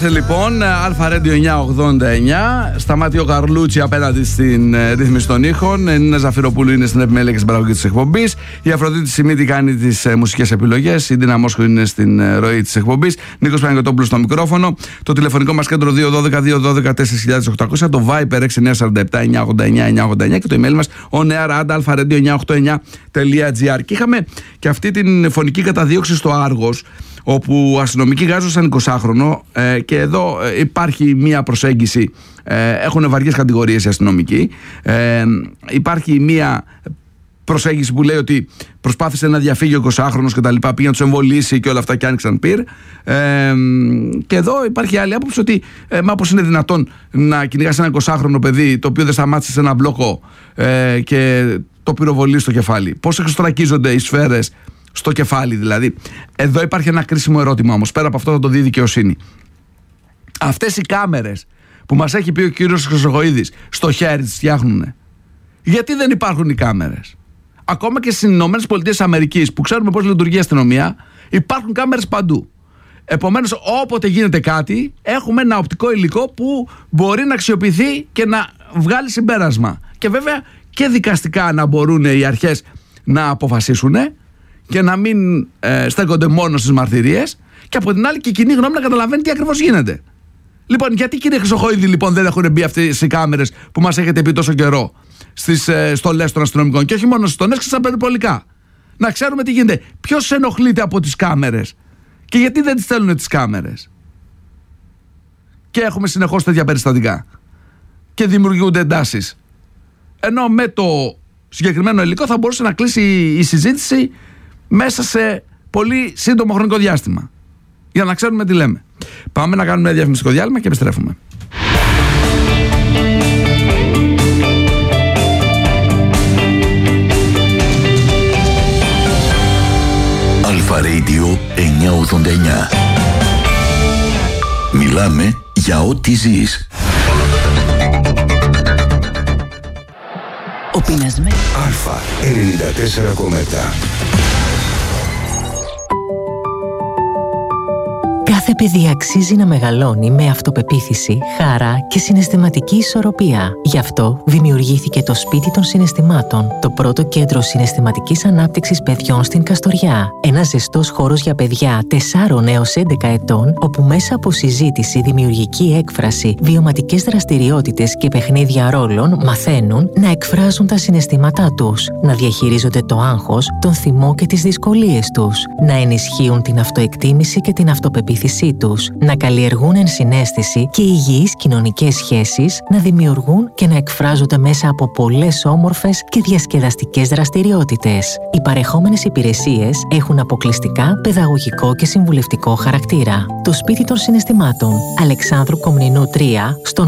Είμαστε λοιπόν Αλφα Radio 989. Σταμάτη ο Καρλούτσι απέναντι στην ρύθμιση των ήχων. Νίνα Ζαφυροπούλου είναι στην επιμέλεια και στην παραγωγή της εκπομπής. Η Αφροδίτη Σιμίτη κάνει τις μουσικές επιλογές. Η Ντίνα Μόσχου είναι στην ροή της εκπομπής. Νίκος Παναγιωτόπουλος στο μικρόφωνο. Το τηλεφωνικό μας κέντρο 212-212-4800. Το Viper 6947-989-989 και το email μας oneair@alfaradio989.gr. Και είχαμε και αυτή την φωνική καταδίωξη στο Άργος, όπου αστυνομικοί γάζωσαν 20χρονο και εδώ υπάρχει μία προσέγγιση. Έχουν βαριές κατηγορίες οι αστυνομικοί. Υπάρχει μία προσέγγιση που λέει ότι προσπάθησε να διαφύγει ο 20χρονος και τα λοιπά, πήγε να τους εμβολήσει και όλα αυτά και άνοιξαν πυρ. Και εδώ υπάρχει άλλη άποψη ότι μα πώς είναι δυνατόν να κυνηγάς ένα 20χρονο παιδί το οποίο δεν σταμάτησε σε ένα μπλόκο και το πυροβολεί στο κεφάλι. Πώς εξωστρακίζονται οι σφαίρες στο κεφάλι δηλαδή. Εδώ υπάρχει ένα κρίσιμο ερώτημα όμως. Πέρα από αυτό θα το δει η δικαιοσύνη. Αυτές οι κάμερες που μας έχει πει ο κύριος Χρυσοχοΐδης στο χέρι τις φτιάχνουνε. Γιατί δεν υπάρχουν οι κάμερες? Ακόμα και στις ΗΠΑ που ξέρουμε πώς λειτουργεί η αστυνομία, υπάρχουν κάμερες παντού. Επομένως, όποτε γίνεται κάτι, έχουμε ένα οπτικό υλικό που μπορεί να αξιοποιηθεί και να βγάλει συμπέρασμα. Και βέβαια και δικαστικά να μπορούν οι αρχές να αποφασίσουν και να μην στέκονται μόνο στις μαρτυρίες, και από την άλλη και η κοινή γνώμη να καταλαβαίνει τι ακριβώς γίνεται. Λοιπόν, γιατί κύριε Χρυσοχοΐδη λοιπόν δεν έχουν μπει αυτές οι κάμερες που μας έχετε πει τόσο καιρό στις στολές των αστυνομικών, και όχι μόνο στις στολές και στα περιπολικά? Να ξέρουμε τι γίνεται. Ποιος ενοχλείται από τις κάμερες και γιατί δεν τις στέλνουν τις κάμερες? Και έχουμε συνεχώς τέτοια περιστατικά και δημιουργούνται εντάσεις. Ενώ με το συγκεκριμένο υλικό θα μπορούσε να κλείσει η συζήτηση μέσα σε πολύ σύντομο χρονικό διάστημα, για να ξέρουμε τι λέμε. Πάμε να κάνουμε ένα διαφημιστικό διάλειμμα και επιστρέφουμε. Αλφα Radio 989. Μιλάμε για ό,τι ζεις. Ο πεινασμένος Αλφα 94,7. Κάθε παιδί αξίζει να μεγαλώνει με αυτοπεποίθηση, χαρά και συναισθηματική ισορροπία. Γι' αυτό δημιουργήθηκε το Σπίτι των Συναισθημάτων, το πρώτο κέντρο συναισθηματικής ανάπτυξης παιδιών στην Καστοριά. Ένας ζεστός χώρος για παιδιά 4 έως 11 ετών, όπου μέσα από συζήτηση, δημιουργική έκφραση, βιωματικές δραστηριότητες και παιχνίδια ρόλων μαθαίνουν να εκφράζουν τα συναισθήματά τους, να διαχειρίζονται το άγχος, τον θυμό και τις δυσκολίες τους, να ενισχύουν την αυτοεκτίμηση και την αυτοπεποίθηση τους, να καλλιεργούν ενσυναίσθηση και υγιείς κοινωνικές σχέσεις, να δημιουργούν και να εκφράζονται μέσα από πολλές όμορφες και διασκεδαστικές δραστηριότητες. Οι παρεχόμενες υπηρεσίες έχουν αποκλειστικά παιδαγωγικό και συμβουλευτικό χαρακτήρα. Το Σπίτι των Συναισθημάτων, Αλεξάνδρου Κομνηνού 3, στον